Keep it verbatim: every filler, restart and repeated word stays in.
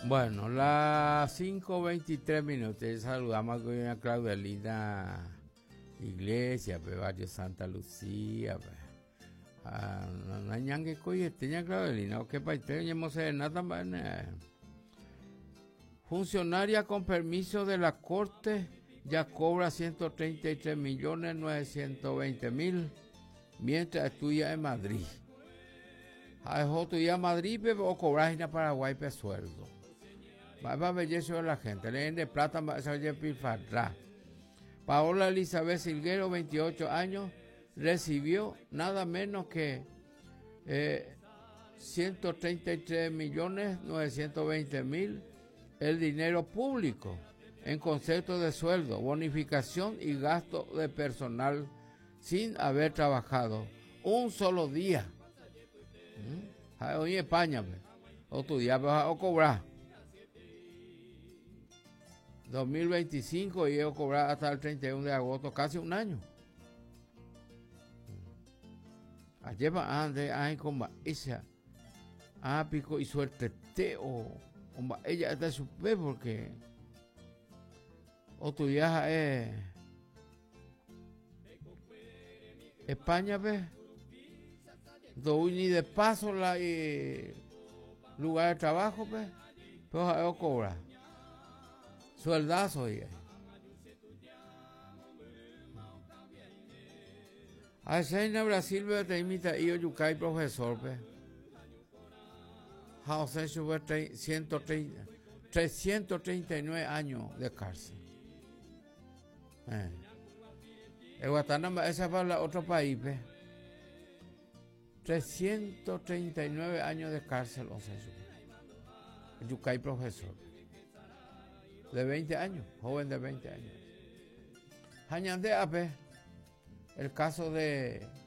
Bueno, las cinco veintitrés minutos. Saludamos a doña Claudelina Iglesia, pe, barrio Santa Lucía, pe. Ah, no ñangue coye, doña Claudelina, o que paite, ya mose nada más. Funcionaria con permiso de la Corte ya cobra ciento treinta y tres millones novecientos veinte mil mientras estudia en Madrid. A estudiar en Madrid pe, o cobrar en Paraguay pe sueldo. Va a belleza de la gente, le den de plata va a salir pilfarra. Paola Elizabeth Silguero, veintiocho años, recibió nada menos que eh, ciento treinta y tres millones novecientos veinte mil el dinero público en concepto de sueldo, bonificación y gasto de personal sin haber trabajado un solo día. ¿Mm? Hoy en España, o tu día vas a cobrar. dos mil veinticinco y yo cobrar hasta el treinta y uno de agosto, casi un año. Ayer va ande ay como esa ah pico y suerte teo como ella está super porque otro día es España ve do ni de paso la eh, lugar de trabajo ve pues yo cobrar sueldazo oye. A Seina Brasil ve te imita y yo yucay profesor ve. José sube trescientos treinta y nueve años de cárcel. Eh. El Guatanamba, esa va a otro país ve. trescientos treinta y nueve años de cárcel, José sube. Yucay profesor. De veinte años, joven de veinte años. Jañandea, el caso de